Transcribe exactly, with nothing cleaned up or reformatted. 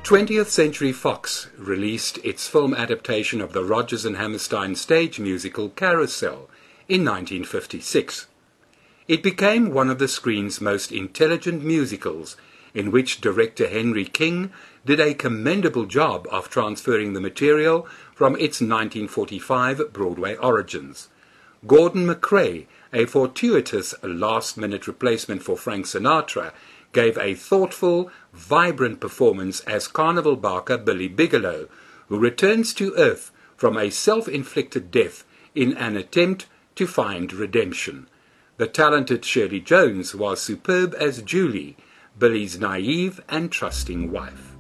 twentieth Century Fox released its film adaptation of the Rodgers and Hammerstein stage musical Carousel in nineteen fifty-six. It became one of the screen's most intelligent musicals, in which director Henry King did a commendable job of transferring the material from its nineteen forty-five Broadway origins. Gordon MacRae, a fortuitous last-minute replacement for Frank Sinatra, gave a thoughtful, vibrant performance as Carnival Barker Billy Bigelow, who returns to Earth from a self-inflicted death in an attempt to find redemption. The talented Shirley Jones was superb as Julie, Billy's naive and trusting wife.